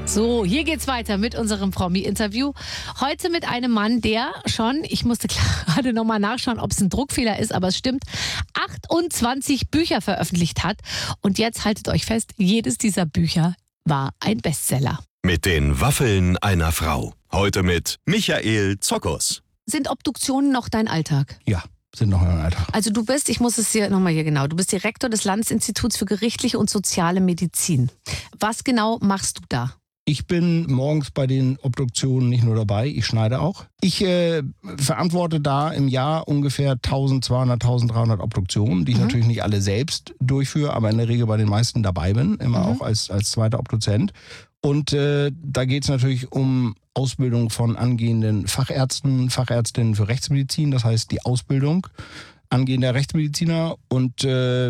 So, hier geht's weiter mit unserem Promi-Interview. Heute mit einem Mann, der schon, ich musste gerade nochmal nachschauen, ob es ein Druckfehler ist, aber es stimmt, 28 Bücher veröffentlicht hat. Und jetzt haltet euch fest, jedes dieser Bücher war ein Bestseller. Mit den Waffeln einer Frau. Heute mit Michael Zokos. Sind Obduktionen noch dein Alltag? Ja, sind noch mein Alltag. Also du bist, ich muss es hier nochmal hier genau, du bist Direktor des Landesinstituts für gerichtliche und soziale Medizin. Was genau machst du da? Ich bin morgens bei den Obduktionen nicht nur dabei, ich schneide auch. Ich verantworte da im Jahr ungefähr 1200, 1300 Obduktionen, die ich natürlich nicht alle selbst durchführe, aber in der Regel bei den meisten dabei bin, immer auch als zweiter Obduzent. Und da geht es natürlich um Ausbildung von angehenden Fachärzten, Fachärztinnen für Rechtsmedizin, das heißt die Ausbildung angehender Rechtsmediziner und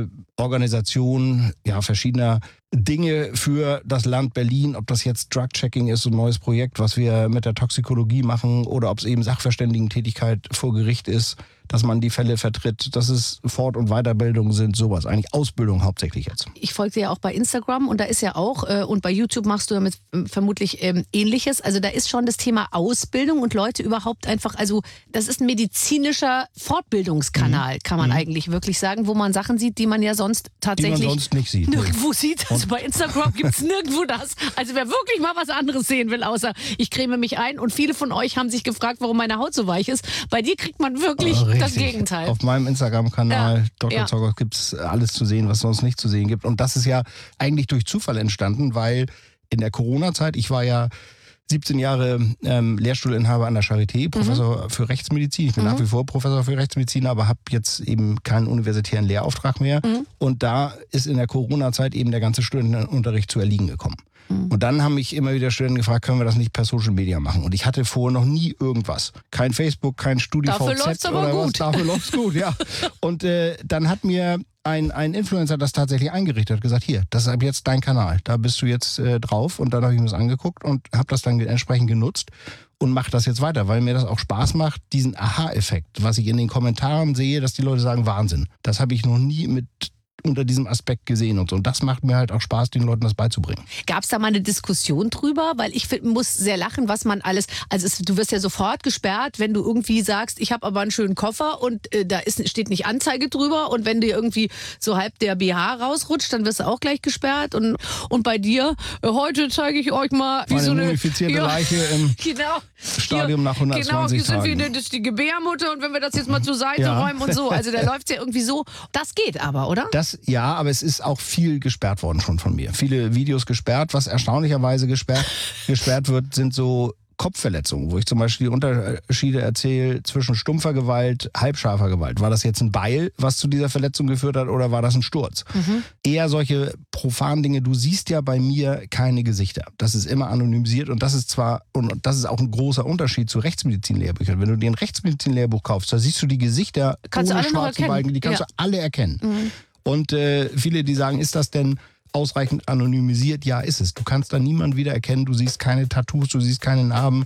Organisation verschiedener Dinge für das Land Berlin, ob das jetzt Drug-Checking ist, so ein neues Projekt, was wir mit der Toxikologie machen, oder ob es eben Sachverständigentätigkeit vor Gericht ist, dass man die Fälle vertritt, dass es Fort- und Weiterbildung sind, sowas. Eigentlich Ausbildung hauptsächlich jetzt. Ich folge dir ja auch bei Instagram und da ist ja auch, und bei YouTube machst du damit vermutlich Ähnliches. Also da ist schon das Thema Ausbildung und Leute überhaupt einfach, also das ist ein medizinischer Fortbildungskanal, kann man eigentlich wirklich sagen, wo man Sachen sieht, die man ja sonst tatsächlich die man sonst nicht sieht. Nirgendwo sieht. Also bei Instagram gibt es nirgendwo das. Also wer wirklich mal was anderes sehen will, außer ich creme mich ein, und viele von euch haben sich gefragt, warum meine Haut so weich ist. Bei dir kriegt man wirklich das Gegenteil. Auf meinem Instagram-Kanal Dr. Zokos gibt es alles zu sehen, was sonst nicht zu sehen gibt. Und das ist ja eigentlich durch Zufall entstanden, weil in der Corona-Zeit, ich war ja 17 Jahre Lehrstuhlinhaber an der Charité, Professor für Rechtsmedizin. Ich bin nach wie vor Professor für Rechtsmedizin, aber habe jetzt eben keinen universitären Lehrauftrag mehr. Und da ist in der Corona-Zeit eben der ganze Studentenunterricht zu erliegen gekommen. Und dann haben mich immer wieder Studenten gefragt, können wir das nicht per Social Media machen? Und ich hatte vorher noch nie irgendwas. Kein Facebook, kein StudiVZ Dafür läuft's aber oder was. gut. Dafür läuft's gut, ja. Und dann hat mir ein Influencer das tatsächlich eingerichtet, hat gesagt, hier, das ist ab jetzt dein Kanal, da bist du jetzt drauf. Und dann habe ich mir das angeguckt und habe das dann entsprechend genutzt und mache das jetzt weiter, weil mir das auch Spaß macht, diesen Aha-Effekt, was ich in den Kommentaren sehe, dass die Leute sagen, Wahnsinn. Das habe ich noch nie unter diesem Aspekt gesehen und so. Und das macht mir halt auch Spaß, den Leuten das beizubringen. Gab es da mal eine Diskussion drüber? Weil ich muss sehr lachen, was man alles, also du wirst ja sofort gesperrt, wenn du irgendwie sagst, ich habe aber einen schönen Koffer und da steht nicht Anzeige drüber, und wenn dir irgendwie so halb der BH rausrutscht, dann wirst du auch gleich gesperrt. Und bei dir, heute zeige ich euch mal, wie meine so eine mumifizierte Leiche im genau, Stadium nach 120 Tagen. Tagen. Das ist die Gebärmutter, und wenn wir das jetzt mal zur Seite räumen und so, also da läuft es ja irgendwie so. Das geht aber, oder? Ja, aber es ist auch viel gesperrt worden schon von mir. Viele Videos gesperrt. Was erstaunlicherweise gesperrt wird, sind so Kopfverletzungen, wo ich zum Beispiel die Unterschiede erzähle zwischen stumpfer Gewalt, halbscharfer Gewalt. War das jetzt ein Beil, was zu dieser Verletzung geführt hat, oder war das ein Sturz? Eher solche profanen Dinge. Du siehst ja bei mir keine Gesichter. Das ist immer anonymisiert, und das ist auch ein großer Unterschied zu Rechtsmedizin-Lehrbüchern. Wenn du dir ein Rechtsmedizin-Lehrbuch kaufst, da siehst du die Gesichter ohne schwarzen Balken, die kannst du alle erkennen. Und viele, die sagen, ist das denn ausreichend anonymisiert? Ja, ist es. Du kannst da niemanden wiedererkennen, du siehst keine Tattoos, du siehst keine Narben.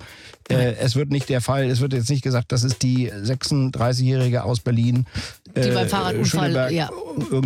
Es wird nicht der Fall, es wird jetzt nicht gesagt, das ist die 36-Jährige aus Berlin. Die beim Fahrradunfall,